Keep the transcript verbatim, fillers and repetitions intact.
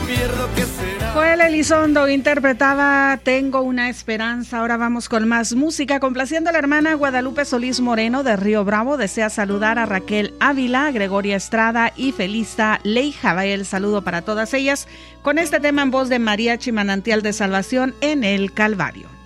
pierdo, ¿qué será? Joel Elizondo interpretaba Tengo una esperanza. Ahora vamos con más música. Complaciendo a la hermana Guadalupe Solís Moreno de Río Bravo, desea saludar a Raquel Ávila, a Gregoria Estrada y Felista Leija. Vaya el saludo para todas ellas con este tema en voz de Mariachi Manantial de Salvación en el Calvario.